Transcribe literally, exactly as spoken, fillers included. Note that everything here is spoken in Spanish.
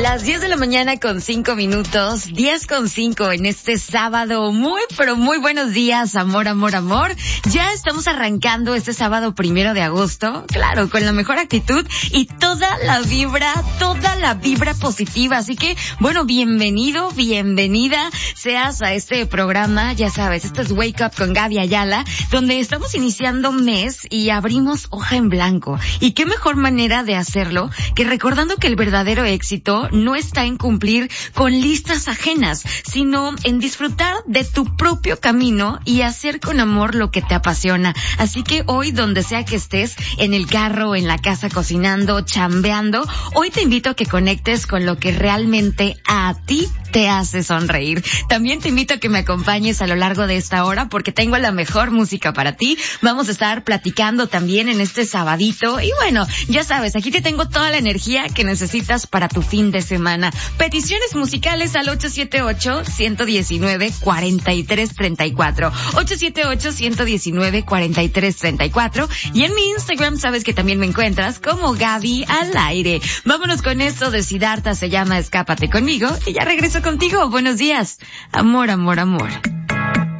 Las diez de la mañana con cinco minutos, diez con cinco en este sábado. Muy, pero muy buenos días, amor, amor, amor. Ya estamos arrancando este sábado primero de agosto, claro, con la mejor actitud y toda la vibra, toda la vibra positiva. Así que, bueno, bienvenido, bienvenida seas a este programa. Ya sabes, esto es Wake Up con Gaby Ayala, donde estamos iniciando mes y abrimos hoja en blanco. Y qué mejor manera de hacerlo que recordando que el verdadero éxito no está en cumplir con listas ajenas, sino en disfrutar de tu propio camino y hacer con amor lo que te apasiona. Así que hoy, donde sea que estés, en el carro, en la casa cocinando, chambeando, hoy te invito a que conectes con lo que realmente a ti te hace sonreír. También te invito a que me acompañes a lo largo de esta hora porque tengo la mejor música para ti. Vamos a estar platicando también en este sabadito y bueno, ya sabes, aquí te tengo toda la energía que necesitas para tu fin de semana. Peticiones musicales al ocho siete ocho, uno uno nueve, cuatro tres tres cuatro. ocho siete ocho, uno uno nueve, cuatro tres tres cuatro. Y en mi Instagram sabes que también me encuentras como Gaby al aire. Vámonos con esto de Siddhartha, se llama Escápate conmigo y ya regreso contigo. Buenos días. Amor, amor, amor.